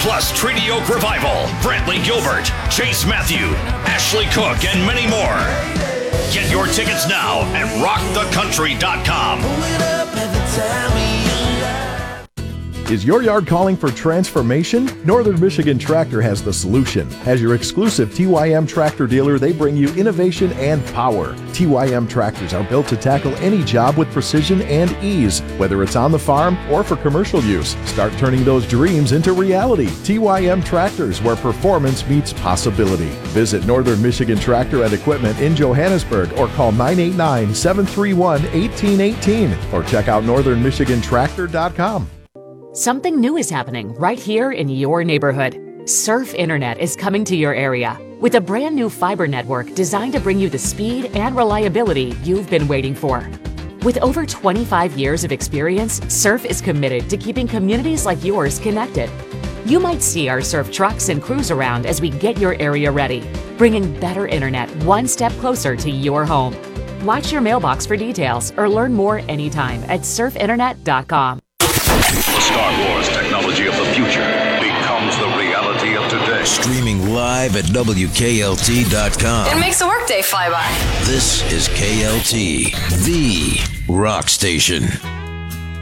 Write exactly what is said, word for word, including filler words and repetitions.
plus Treaty Oak Revival, Brantley Gilbert, Chase Matthew, Ashley Cook, and many more. Get your tickets now at rock the country dot com. Is your yard calling for transformation? Northern Michigan Tractor has the solution. As your exclusive T Y M tractor dealer, they bring you innovation and power. T Y M tractors are built to tackle any job with precision and ease, whether it's on the farm or for commercial use. Start turning those dreams into reality. T Y M Tractors, where performance meets possibility. Visit Northern Michigan Tractor and Equipment in Johannesburg or call nine eight nine, seven three one, one eight one eight or check out northern michigan tractor dot com. Something new is happening right here in your neighborhood. Surf Internet is coming to your area with a brand new fiber network designed to bring you the speed and reliability you've been waiting for. With over twenty-five years of experience, Surf is committed to keeping communities like yours connected. You might see our Surf trucks and crews around as we get your area ready, bringing better internet one step closer to your home. Watch your mailbox for details or learn more anytime at surf internet dot com. The Star Wars technology of the future becomes the reality of today. Streaming live at W K L T dot com. It makes a workday fly by. This is K L T, the rock station.